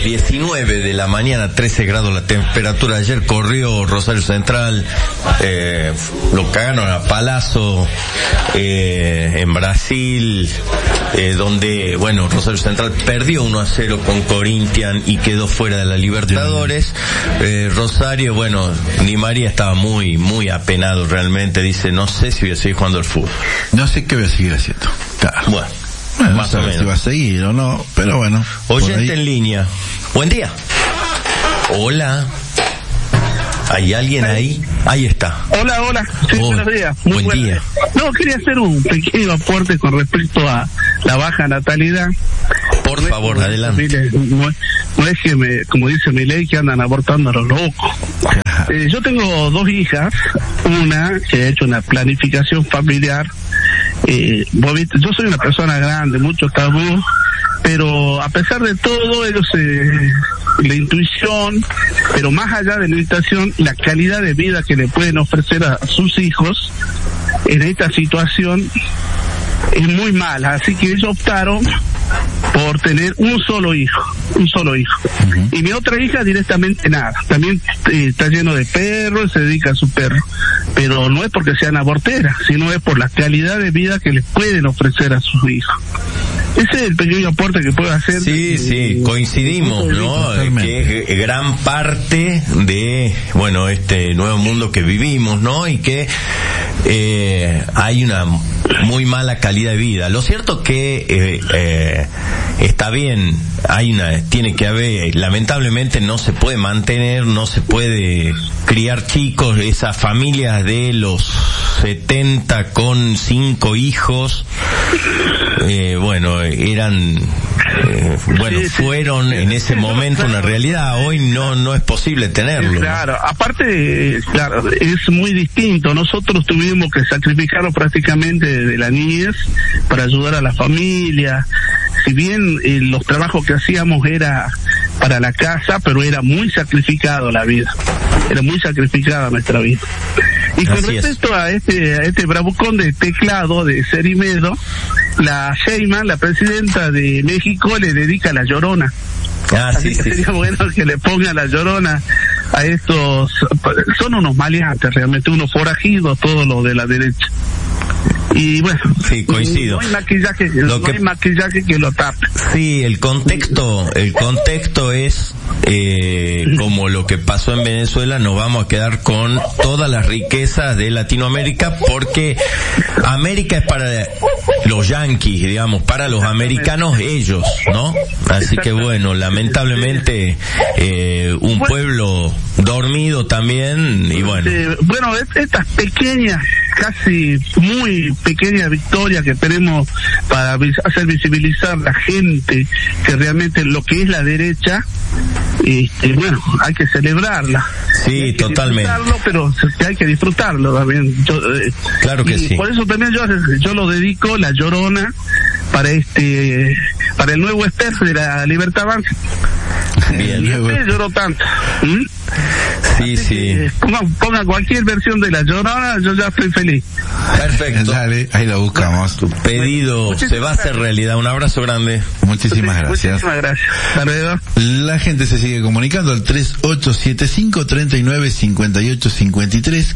19 de la mañana, 13 grados la temperatura. Ayer corrió Rosario Central, lo cagaron a palazo en Brasil, donde, bueno, Rosario Central perdió 1-0 con Corinthians y quedó fuera de la Libertadores. Rosario, bueno, Di María estaba muy apenado realmente, dice, no sé si voy a seguir jugando al fútbol. No sé qué voy a seguir haciendo. Claro. Bueno, más o menos. Si va a seguir o no, pero bueno. Oyente en línea. Buen día. Hola. ¿Hay alguien ahí? Ahí está. Hola. Sí, buenos días. Muy buen día. No, quería hacer un pequeño aporte con respecto a la baja natalidad. Por favor, adelante. No es que, como dice mi ley, que andan abortando a los locos. Yo tengo 2 hijas, una que ha hecho una planificación familiar. Yo soy una persona grande, mucho tabú, pero a pesar de todo, ellos la intuición, pero más allá de la intuición, la calidad de vida que le pueden ofrecer a sus hijos en esta situación es muy mala, así que ellos optaron por tener un solo hijo. Uh-huh. Y mi otra hija directamente nada, también está lleno de perros, se dedica a su perro, pero no es porque sean aborteras, sino es por la calidad de vida que les pueden ofrecer a sus hijos. Ese es el pequeño aporte que puedo hacer. Sí, coincidimos, ¿no? Que es gran parte de, bueno, este nuevo mundo que vivimos, ¿no? Y que hay una muy mala calidad de vida. Lo cierto que está bien, tiene que haber, lamentablemente no se puede mantener, no se puede criar chicos, esas familias de los 70 con 5 hijos, fueron en ese momento una realidad. Hoy no es posible tenerlo. Claro, aparte, claro, es muy distinto. Nosotros tuvimos que sacrificarnos prácticamente de la niñez para ayudar a la familia. Si bien los trabajos que hacíamos era para la casa, pero era muy sacrificado la vida. Era muy sacrificada nuestra vida. Y con respecto a este bravucón de teclado de Serimedo, la Sheinbaum, la presidenta de México, le dedica La Llorona. Así que sería bueno que le ponga La Llorona a estos, son unos maleantes realmente, unos forajidos, todos los de la derecha. Y bueno, sí, coincido. No hay maquillaje que lo tape. Sí, el contexto es como lo que pasó en Venezuela. Nos vamos a quedar con todas las riquezas de Latinoamérica, porque América es para los yanquis, digamos, para los americanos ellos, ¿no? Así que bueno, lamentablemente un pueblo dormido también, y bueno. Bueno, estas pequeñas, casi muy pequeñas victorias que tenemos para hacer visibilizar la gente que realmente lo que es la derecha, bueno, hay que celebrarla. Sí, totalmente. Pero hay que disfrutarlo también. Claro que sí. Por eso también yo lo dedico, La Llorona, para el nuevo espejo de la Libertad Banca. Bien. Y lloró tanto. Sí. Ponga cualquier versión de La Llorona, yo ya estoy feliz. Perfecto. Dale, ahí lo buscamos. Tu pedido se va a hacer realidad. Un abrazo grande. Muchísimas gracias. Muchísimas gracias. Hasta luego. La gente se sigue comunicando al 3875-395853,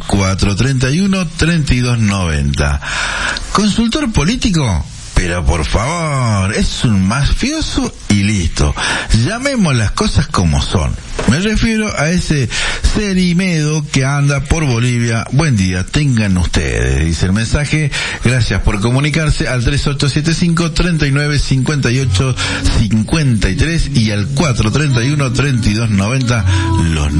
431-3290. ¿Consultor político? Pero por favor, es un mafioso y listo. Llamemos las cosas como son. Me refiero a ese Serimedo que anda por Bolivia. Buen día, tengan ustedes, dice el mensaje. Gracias por comunicarse al 3875-395853 y al 431-3290. Los